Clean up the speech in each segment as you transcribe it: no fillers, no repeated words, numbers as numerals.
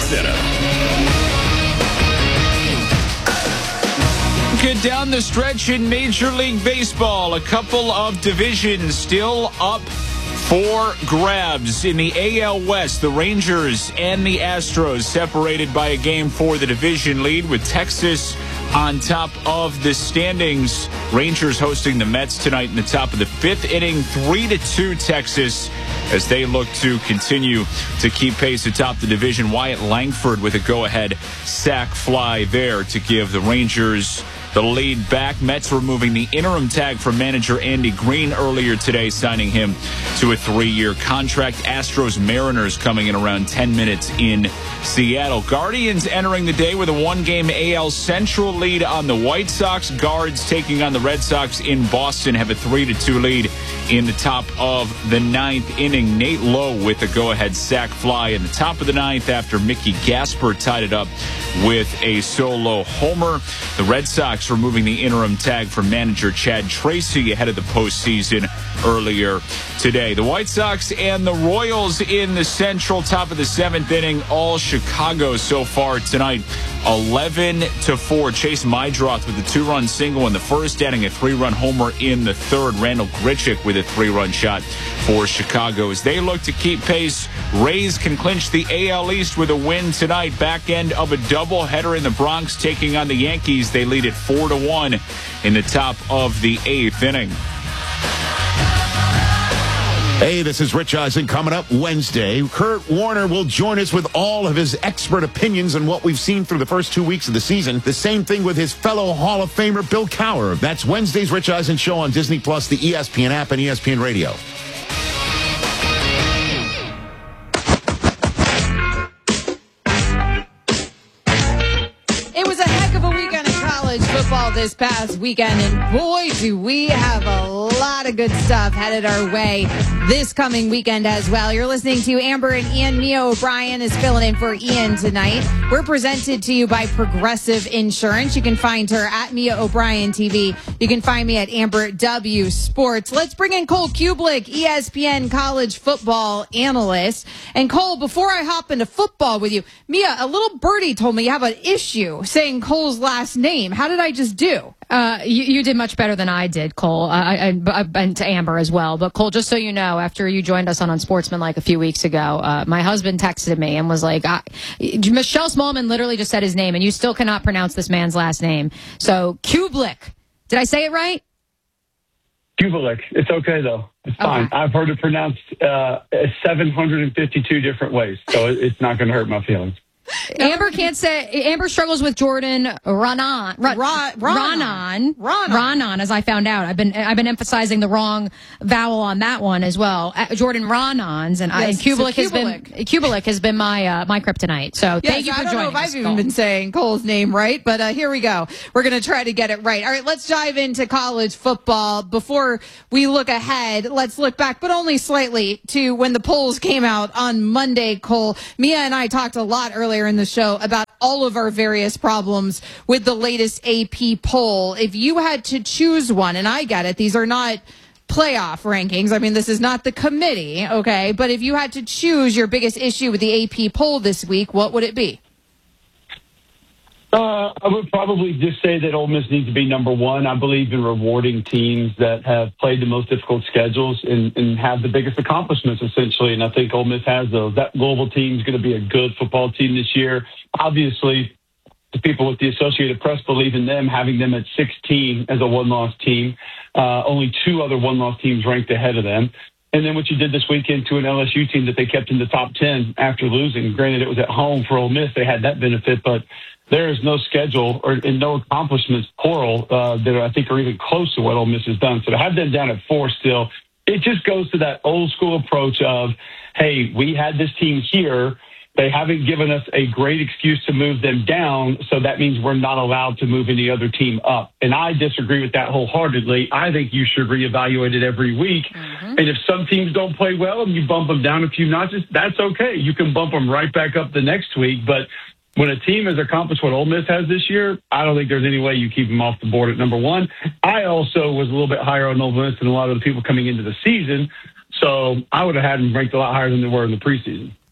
Center. Get down the stretch in Major League Baseball. A couple of divisions still up for grabs. In the AL West, the Rangers and the Astros separated by a game for the division lead, with Texas on top of the standings. Rangers hosting the Mets tonight in the top of the fifth inning, 3-2 Texas, as they look to continue to keep pace atop the division. Wyatt Langford with a go-ahead sac fly there to give the Rangers the lead back. Mets removing the interim tag from manager Andy Green earlier today, signing him to a 3-year contract. Astros Mariners coming in around 10 minutes in Seattle. Guardians entering the day with a 1-game AL Central lead on the White Sox. Guards taking on the Red Sox in Boston have a 3-2 lead in the top of the 9th inning. Nate Lowe with a go-ahead sac fly in the top of the 9th after Mickey Gasper tied it up with a solo homer. The Red Sox removing the interim tag from manager Chad Tracy ahead of the postseason earlier today. The White Sox and the Royals in the Central, top of the 7th inning, all Chicago so far tonight. 11-4. Chase Mydroth with a 2-run single in the first, adding a 3-run homer in the third. Randall Grichuk with a 3-run shot for Chicago. As they look to keep pace, Rays can clinch the AL East with a win tonight. Back end of a doubleheader in the Bronx, taking on the Yankees. They lead it 4-1 in the top of the 8th inning. Hey, this is Rich Eisen. Coming up Wednesday, Kurt Warner will join us with all of his expert opinions on what we've seen through the first 2 weeks of the season. The same thing with his fellow Hall of Famer, Bill Cowher. That's Wednesday's Rich Eisen Show on Disney+, the ESPN app, and ESPN Radio. It was a heck of a weekend in college football this past weekend, and boy, do we have a lot of good stuff headed our way this coming weekend as well. You're listening to Amber and Ian. Mia O'Brien is filling in for Ian tonight. We're presented to you by Progressive Insurance. You can find her at Mia O'Brien TV. You can find me at Amber W Sports. Let's bring in Cole Cubelic, ESPN college football analyst. And Cole, before I hop into football with you, Mia, a little birdie told me you have an issue saying Cole's last name. How did I just do? You did much better than I did, Cole, and to Amber as well. But Cole, just so you know, after you joined us on Unsportsmanlike a few weeks ago, my husband texted me and was like, Michelle Smallman literally just said his name, and you still cannot pronounce this man's last name. So, Cubelic. Did I say it right? Cubelic. It's okay, though. It's fine. Okay. I've heard it pronounced 752 different ways, so it's not going to hurt my feelings. Amber can't say. Amber struggles with Jordan Raanan, as I found out. I've been emphasizing the wrong vowel on that one as well. Jordan Raanans, and yes, Cubelic has been my kryptonite. So yes, thank you for joining us. I don't know if I've even been saying Cole's name right, but here we go. We're going to try to get it right. All right, let's dive into college football. Before we look ahead, let's look back, but only slightly, to when the polls came out on Monday. Cole, Mia and I talked a lot earlier in the show about all of our various problems with the latest AP poll. If you had to choose one, and I get it, these are not playoff rankings. I mean, this is not the committee, okay? But if you had to choose your biggest issue with the AP poll this week, what would it be? I would probably just say that Ole Miss needs to be number one. I believe in rewarding teams that have played the most difficult schedules and have the biggest accomplishments, essentially. And I think Ole Miss has those. That global team is going to be a good football team this year. Obviously, the people with the Associated Press believe in them, having them at 16 as a one-loss team. Only 2 other one-loss teams ranked ahead of them. And then what you did this weekend to an LSU team that they kept in the top 10 after losing. Granted, it was at home for Ole Miss. They had that benefit, but there is no schedule and no accomplishments plural that I think are even close to what Ole Miss has done. So to have them down at 4 still, it just goes to that old school approach of, hey, we had this team here. They haven't given us a great excuse to move them down, so that means we're not allowed to move any other team up. And I disagree with that wholeheartedly. I think you should reevaluate it every week. Mm-hmm. And if some teams don't play well and you bump them down a few notches, that's okay. You can bump them right back up the next week. But when a team has accomplished what Ole Miss has this year, I don't think there's any way you keep them off the board at number one. I also was a little bit higher on Ole Miss than a lot of the people coming into the season, so I would have had them ranked a lot higher than they were in the preseason.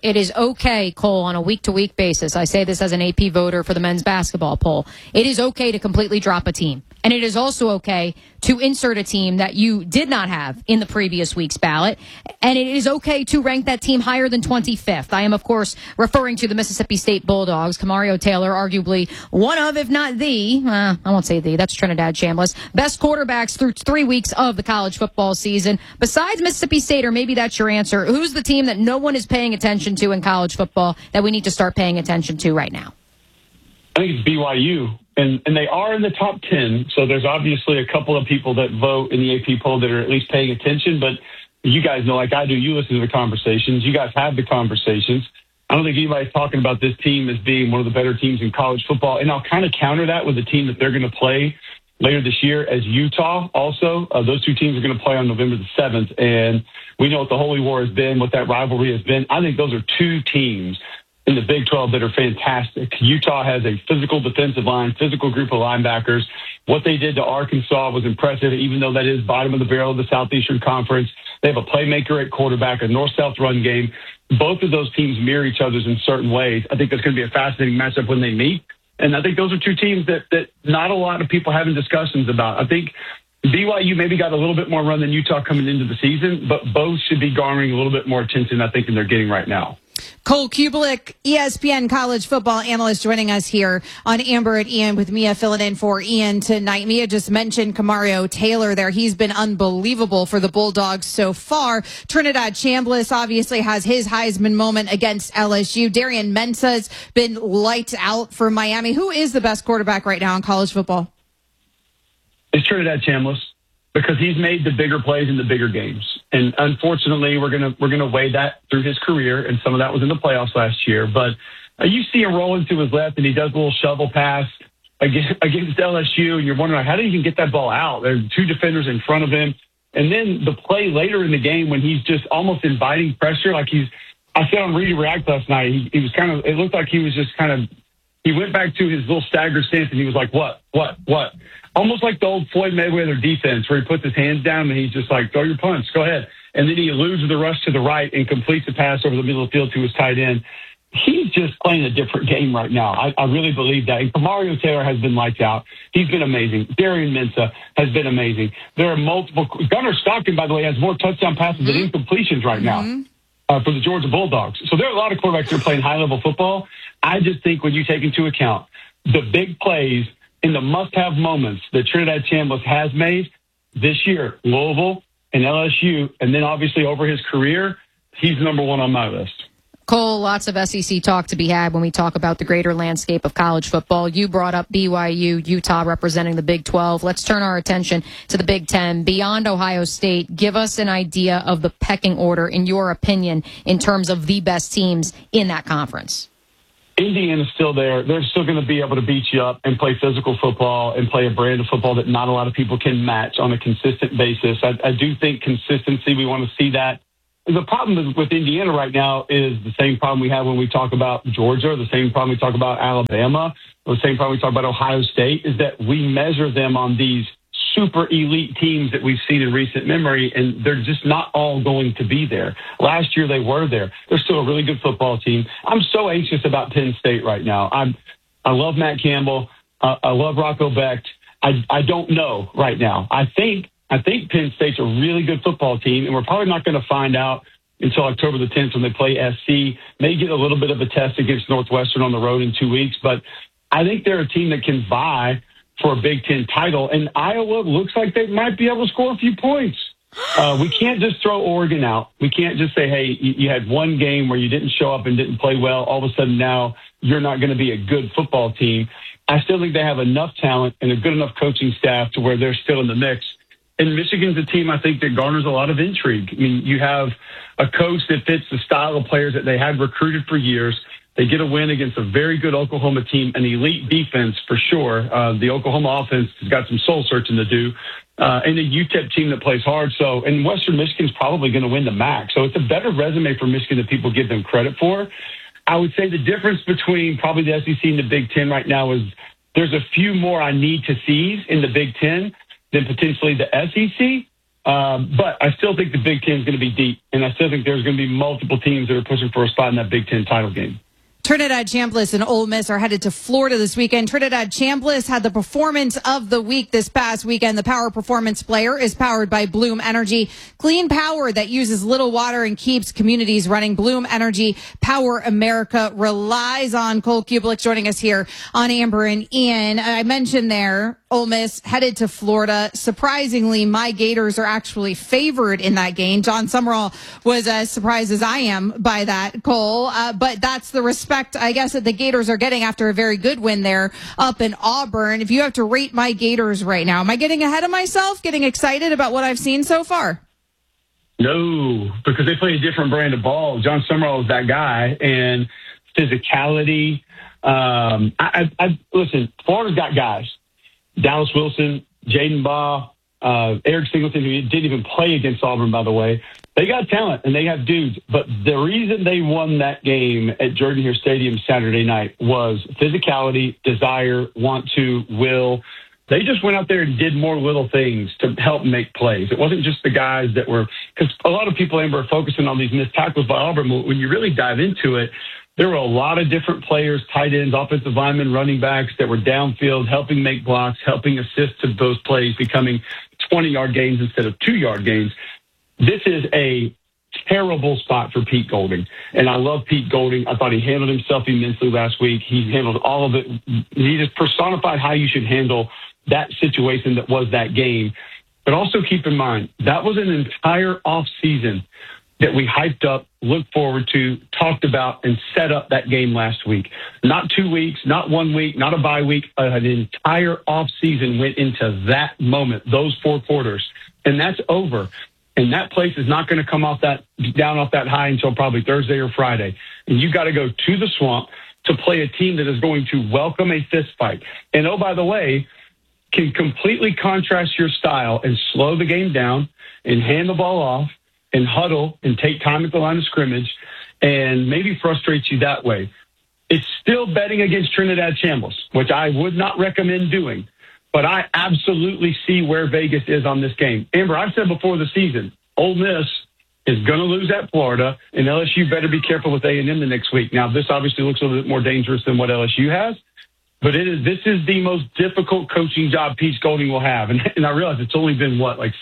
It is okay, Cole, on a week-to-week basis. I say this as an AP voter for the men's basketball poll. It is okay to completely drop a team. And it is also okay to insert a team that you did not have in the previous week's ballot. And it is okay to rank that team higher than 25th. I am, of course, referring to the Mississippi State Bulldogs. Kamario Taylor, arguably one of, if not the, I won't say the, that's Trinidad Chambliss, best quarterbacks through 3 weeks of the college football season. Besides Mississippi State, or maybe that's your answer, who's the team that no one is paying attention to in college football that we need to start paying attention to right now? I think it's BYU. And they are in the top 10, so there's obviously a couple of people that vote in the AP poll that are at least paying attention, but you guys know, like I do, you listen to the conversations. You guys have the conversations. I don't think anybody's talking about this team as being one of the better teams in college football, and I'll kind of counter that with the team that they're going to play later this year as Utah also. Those two teams are going to play on November the 7th, and we know what the Holy War has been, what that rivalry has been. I think those are two teams in the Big 12 that are fantastic. Utah has a physical defensive line, physical group of linebackers. What they did to Arkansas was impressive, even though that is bottom of the barrel of the Southeastern Conference. They have a playmaker at quarterback, a north-south run game. Both of those teams mirror each other in certain ways. I think that's going to be a fascinating matchup when they meet. And I think those are two teams that not a lot of people having discussions about. I think BYU maybe got a little bit more run than Utah coming into the season, but both should be garnering a little bit more attention, I think, than they're getting right now. Cole Cubelic, ESPN college football analyst, joining us here on Amber and Ian, with Mia filling in for Ian tonight. Mia just mentioned Kamario Taylor there. He's been unbelievable for the Bulldogs so far. Trinidad Chambliss obviously has his Heisman moment against LSU. Darian Mensah's been lights out for Miami. Who is the best quarterback right now in college football? It's Trinidad Chambliss, because he's made the bigger plays in the bigger games. And unfortunately, we're gonna weigh that through his career, and some of that was in the playoffs last year. But you see him rolling to his left, and he does a little shovel pass against LSU, and you're wondering, how did he even get that ball out? There are two defenders in front of him. And then the play later in the game when he's just almost inviting pressure, like I said on Ready React last night, he was kind of, it looked like he was just kind of, he went back to his little stagger stance, and he was like, what? Almost like the old Floyd Mayweather defense where he puts his hands down and he's just like, throw your punch, go ahead. And then he eludes the rush to the right and completes the pass over the middle of the field to his tight end. He's just playing a different game right now. I really believe that. And Kamario Taylor has been lights out. He's been amazing. Darian Mensah has been amazing. There are multiple. Gunnar Stockton, by the way, has more touchdown passes than incompletions right now for the Georgia Bulldogs. So there are a lot of quarterbacks that are playing high-level football. I just think when you take into account the big plays in the must-have moments that Trinidad Chambliss has made this year, Louisville and LSU, and then obviously over his career, he's number one on my list. Cole, lots of SEC talk to be had when we talk about the greater landscape of college football. You brought up BYU, Utah representing the Big 12. Let's turn our attention to the Big 10. Beyond Ohio State, give us an idea of the pecking order, in your opinion, in terms of the best teams in that conference. Indiana's still there. They're still going to be able to beat you up and play physical football and play a brand of football that not a lot of people can match on a consistent basis. I do think consistency, we want to see that. The problem with Indiana right now is the same problem we have when we talk about Georgia, the same problem we talk about Alabama, the same problem we talk about Ohio State, is that we measure them on these super elite teams that we've seen in recent memory, and they're just not all going to be there. Last year they were there. They're still a really good football team. I'm so anxious about Penn State right now. I love Matt Campbell. I love Rocco Becht. I don't know right now. I think Penn State's a really good football team, and we're probably not going to find out until October the 10th when they play SC. May get a little bit of a test against Northwestern on the road in 2 weeks, but I think they're a team that can vie for a Big Ten title, and Iowa looks like they might be able to score a few points. We can't just throw Oregon out. We can't just say, hey, you had one game where you didn't show up and didn't play well. All of a sudden now you're not going to be a good football team. I still think they have enough talent and a good enough coaching staff to where they're still in the mix. And Michigan's a team, I think, that garners a lot of intrigue. I mean, you have a coach that fits the style of players that they had recruited for years. They get a win against a very good Oklahoma team, an elite defense for sure. The Oklahoma offense has got some soul searching to do. And a UTEP team that plays hard. So, and Western Michigan's probably going to win the MAC. So it's a better resume for Michigan than people give them credit for. I would say the difference between probably the SEC and the Big Ten right now is there's a few more I need to seize in the Big Ten than potentially the SEC. But I still think the Big Ten is going to be deep, and I still think there's going to be multiple teams that are pushing for a spot in that Big Ten title game. Trinidad Chambliss and Ole Miss are headed to Florida this weekend. Trinidad Chambliss had the performance of the week this past weekend. The Power Performance Player is powered by Bloom Energy. Clean power that uses little water and keeps communities running. Bloom Energy, Power America relies on. Cole Kubelik joining us here on Amber and Ian. I mentioned there, Ole Miss headed to Florida. Surprisingly, my Gators are actually favored in that game. John Summerall was as surprised as I am by that, Cole. But that's the respect, I guess, that the Gators are getting after a very good win there up in Auburn. If you have to rate my Gators right now, am I getting ahead of myself, getting excited about what I've seen so far? No, because they play a different brand of ball. John Summerall is that guy, and physicality. Listen, Florida's got guys. Dallas Wilson, Jaden Baugh, Eric Singleton, who didn't even play against Auburn, by the way. They got talent, and they have dudes. But the reason they won that game at Jordan Hare Stadium Saturday night was physicality, desire, want to, will. They just went out there and did more little things to help make plays. It wasn't just the guys that were – because a lot of people, Amber, are focusing on these missed tackles by Auburn. When you really dive into it, there were a lot of different players, tight ends, offensive linemen, running backs that were downfield, helping make blocks, helping assist to those plays, becoming 20-yard gains instead of 2-yard gains. This is a terrible spot for Pete Golding. And I love Pete Golding. I thought he handled himself immensely last week. He handled all of it. He just personified how you should handle that situation that was that game. But also keep in mind, that was an entire offseason that we hyped up, looked forward to, talked about, and set up that game last week. Not 2 weeks, not 1 week, not a bye week. An entire offseason went into that moment, those 4 quarters. And that's over. And that place is not going to come down off that high until probably Thursday or Friday. And you got to go to the Swamp to play a team that is going to welcome a fist fight. And oh, by the way, can completely contrast your style and slow the game down and hand the ball off and huddle and take time at the line of scrimmage and maybe frustrate you that way. It's still betting against Trinidad Chambliss, which I would not recommend doing. But I absolutely see where Vegas is on this game. Amber, I've said before the season, Ole Miss is going to lose at Florida, and LSU better be careful with A&M the next week. Now, this obviously looks a little bit more dangerous than what LSU has, but this is the most difficult coaching job Pete Golding will have. And I realize it's only been,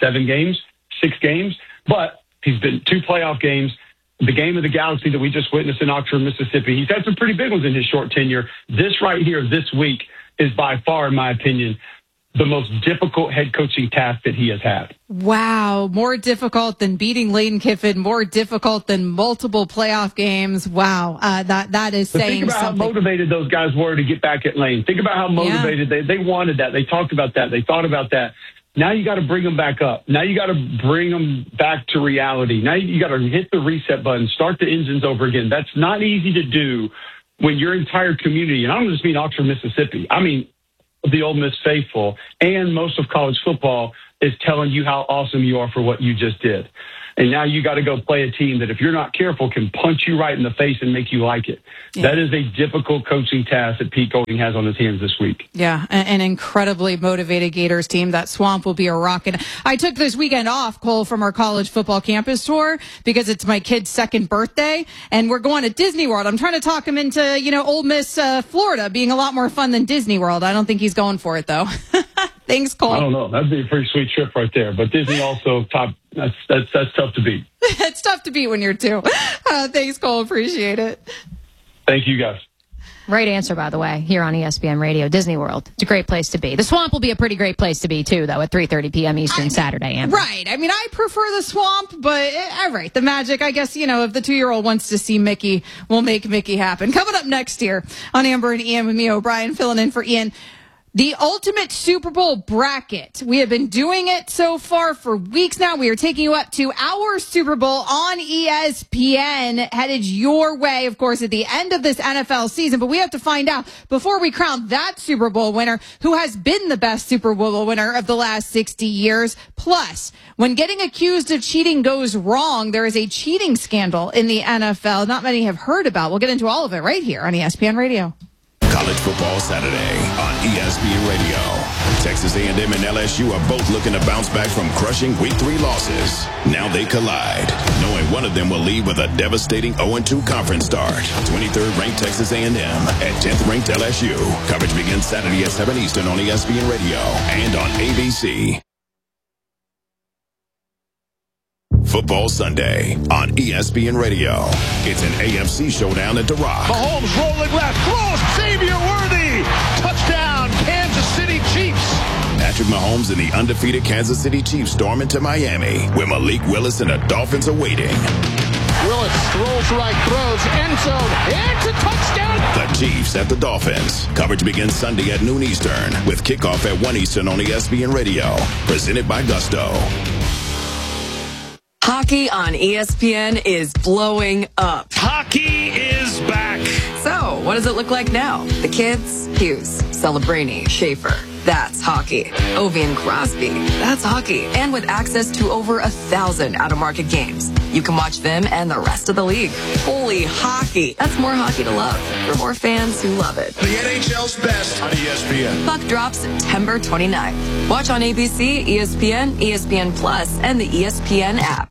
6 games? But he's been 2 playoff games. The game of the Galaxy that we just witnessed in Oxford, Mississippi. He's had some pretty big ones in his short tenure. This right here this week is by far, in my opinion, the most difficult head coaching task that he has had. Wow. More difficult than beating Lane Kiffin, more difficult than multiple playoff games. Wow. That is saying something. Think about how motivated those guys were to get back at Lane. Think about how motivated they wanted that. They talked about that. They thought about that. Now you got to bring them back up. Now you got to bring them back to reality. Now you got to hit the reset button, start the engines over again. That's not easy to do when your entire community, and I don't just mean Oxford, Mississippi. I mean, the Ole Miss faithful and most of college football is telling you how awesome you are for what you just did. And now you got to go play a team that, if you're not careful, can punch you right in the face and make you like it. Yeah. That is a difficult coaching task that Pete Golding has on his hands this week. Yeah, an incredibly motivated Gators team. That Swamp will be a rockin'. I took this weekend off, Cole, from our college football campus tour because it's my kid's 2nd birthday, and we're going to Disney World. I'm trying to talk him into, Ole Miss, Florida being a lot more fun than Disney World. I don't think he's going for it, though. Thanks, Cole. I don't know. That'd be a pretty sweet trip right there. But Disney also top. That's tough to beat. It's tough to beat when you're 2. Thanks, Cole. Appreciate it. Thank you, guys. Right answer, by the way, here on ESPN Radio. Disney World. It's a great place to be. The Swamp will be a pretty great place to be, too, though, at 3:30 p.m. Eastern Saturday. Amber. Right. I mean, I prefer the Swamp, but all right. The Magic, I guess, if the 2-year-old wants to see Mickey, we'll make Mickey happen. Coming up next year on Amber and Ian with me, O'Brien, filling in for Ian. The ultimate Super Bowl bracket. We have been doing it so far for weeks now. We are taking you up to our Super Bowl on ESPN, headed your way, of course, at the end of this NFL season. But we have to find out, before we crown that Super Bowl winner, who has been the best Super Bowl winner of the last 60 years. Plus, when getting accused of cheating goes wrong, there is a cheating scandal in the NFL not many have heard about. We'll get into all of it right here on ESPN Radio. College Football Saturday on ESPN Radio. Texas A&M and LSU are both looking to bounce back from crushing Week 3 losses. Now they collide, knowing one of them will leave with a devastating 0-2 conference start. 23rd ranked Texas A&M at 10th ranked LSU. Coverage begins Saturday at 7 Eastern on ESPN Radio and on ABC. Football Sunday on ESPN Radio. It's an AFC showdown at The Rock. Mahomes rolling left, throws, Xavier Worthy, touchdown, Kansas City Chiefs. Patrick Mahomes and the undefeated Kansas City Chiefs storm into Miami, where Malik Willis and the Dolphins are waiting. Willis throws right, throws, end zone, it's a touchdown. The Chiefs at the Dolphins. Coverage begins Sunday at noon Eastern, with kickoff at 1 Eastern on ESPN Radio. Presented by Gusto. Hockey on ESPN is blowing up. Hockey is back. So, what does it look like now? The kids? Hughes, Celebrini, Schaefer. That's hockey. Ovi and Crosby. That's hockey. And with access to over 1,000 out-of-market games, you can watch them and the rest of the league. Holy hockey. That's more hockey to love for more fans who love it. The NHL's best on ESPN. Puck drops September 29th. Watch on ABC, ESPN, ESPN Plus, and the ESPN app.